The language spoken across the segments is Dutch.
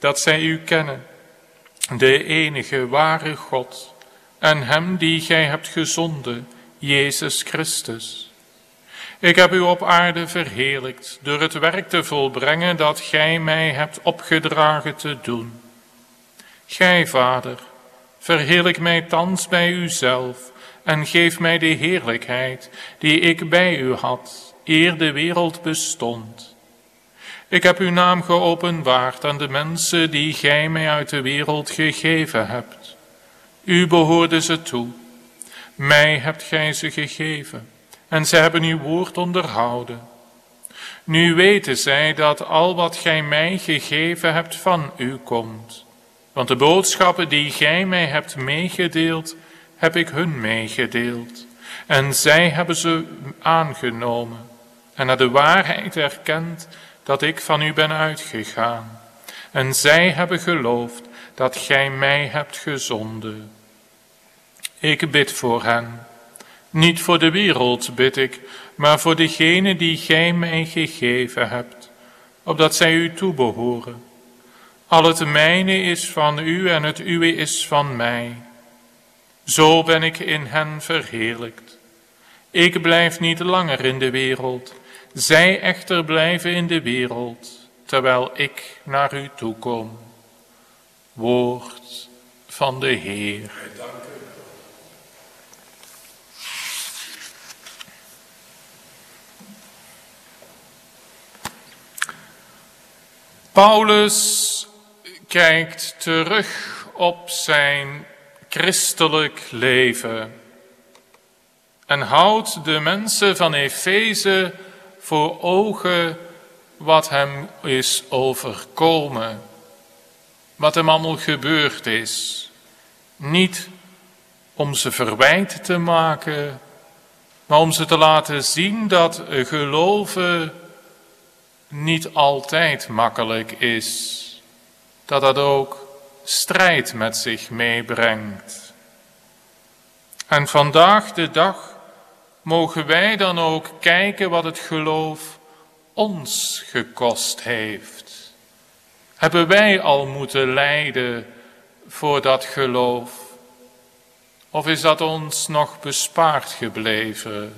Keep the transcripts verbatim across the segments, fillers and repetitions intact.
dat zij u kennen, de enige ware God, en hem die gij hebt gezonden, Jezus Christus. Ik heb u op aarde verheerlijkt door het werk te volbrengen dat gij mij hebt opgedragen te doen. Gij, Vader, verheerlijk mij thans bij uzelf en geef mij de heerlijkheid die ik bij u had, eer de wereld bestond. Ik heb uw naam geopenbaard aan de mensen die gij mij uit de wereld gegeven hebt. U behoorde ze toe. Mij hebt gij ze gegeven en zij hebben uw woord onderhouden. Nu weten zij dat al wat gij mij gegeven hebt van u komt. Want de boodschappen die gij mij hebt meegedeeld, heb ik hun meegedeeld. En zij hebben ze aangenomen en naar de waarheid erkend dat ik van u ben uitgegaan. En zij hebben geloofd dat gij mij hebt gezonden. Ik bid voor hen. Niet voor de wereld bid ik, maar voor degene die gij mij gegeven hebt, opdat zij u toebehoren. Al het mijne is van u en het uwe is van mij. Zo ben ik in hen verheerlijkt. Ik blijf niet langer in de wereld, zij echter blijven in de wereld, terwijl ik naar u toekom. Woord van de Heer. Paulus kijkt terug op zijn christelijk leven en houdt de mensen van Efeze voor ogen wat hem is overkomen, wat hem allemaal gebeurd is. Niet om ze verwijt te maken, maar om ze te laten zien dat geloven niet altijd makkelijk is. Dat dat ook strijd met zich meebrengt. En vandaag de dag mogen wij dan ook kijken wat het geloof ons gekost heeft. Hebben wij al moeten lijden voor dat geloof? Of is dat ons nog bespaard gebleven?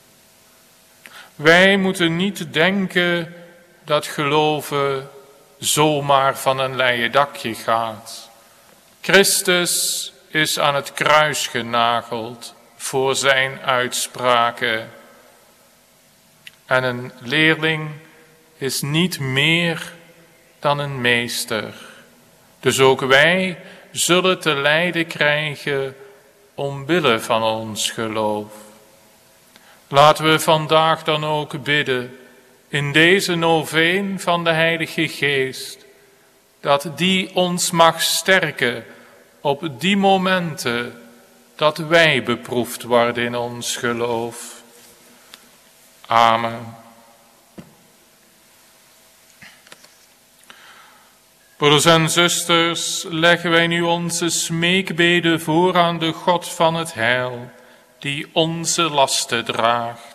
Wij moeten niet denken dat geloven zomaar van een leien dakje gaat. Christus is aan het kruis genageld voor zijn uitspraken. En een leerling is niet meer dan een meester. Dus ook wij zullen te lijden krijgen omwille van ons geloof. Laten we vandaag dan ook bidden in deze noveen van de Heilige Geest, dat die ons mag sterken op die momenten dat wij beproefd worden in ons geloof. Amen. Broeders en zusters, leggen wij nu onze smeekbeden voor aan de God van het heil, die onze lasten draagt.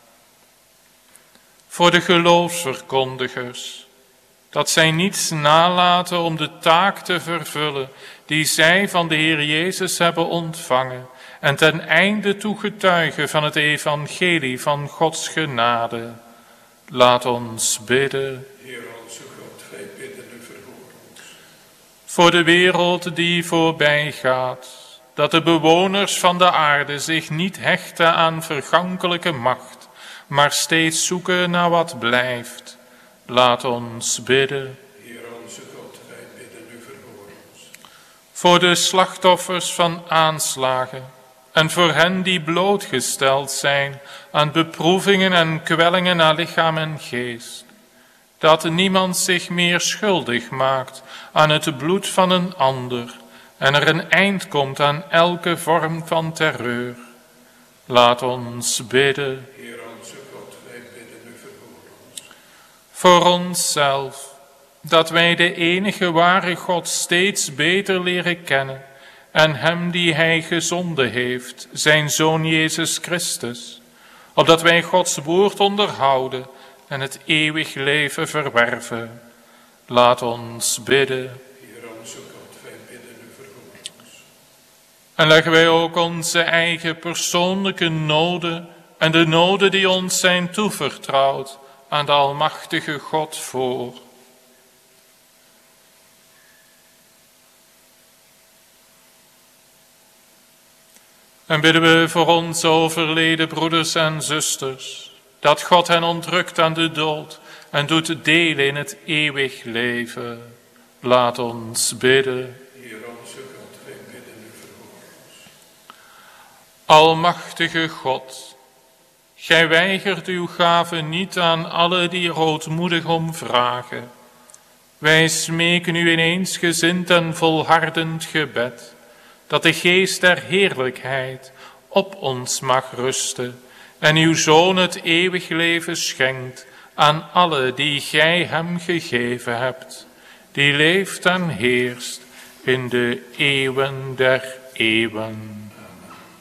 Voor de geloofsverkondigers, dat zij niets nalaten om de taak te vervullen die zij van de Heer Jezus hebben ontvangen en ten einde toe getuigen van het evangelie van Gods genade. Laat ons bidden. Heer onze God, wij bidden u, verhoor ons. Voor de wereld die voorbij gaat, dat de bewoners van de aarde zich niet hechten aan vergankelijke macht, maar steeds zoeken naar wat blijft. Laat ons bidden. Heer onze God, wij bidden u, verhoor ons. Voor de slachtoffers van aanslagen en voor hen die blootgesteld zijn aan beproevingen en kwellingen aan lichaam en geest. Dat niemand zich meer schuldig maakt aan het bloed van een ander en er een eind komt aan elke vorm van terreur. Laat ons bidden. Heer onze God, wij bidden u, verhoor ons. Voor onszelf, dat wij de enige ware God steeds beter leren kennen en hem die hij gezonden heeft, zijn Zoon Jezus Christus, opdat wij Gods woord onderhouden en het eeuwig leven verwerven. Laat ons bidden. Heer onze God, wij bidden u, verhoor ons. En leggen wij ook onze eigen persoonlijke noden en de noden die ons zijn toevertrouwd aan de Almachtige God voor. En bidden we voor onze overleden broeders en zusters, dat God hen ontrukt aan de dood en doet delen in het eeuwig leven. Laat ons bidden. Heer onze God, wij bidden u, verhoor ons. Almachtige God, gij weigert uw gave niet aan alle die er ootmoedig om vragen. Wij smeken u in eensgezind en volhardend gebed, dat de geest der heerlijkheid op ons mag rusten en uw Zoon het eeuwig leven schenkt aan alle die gij hem gegeven hebt, die leeft en heerst in de eeuwen der eeuwen.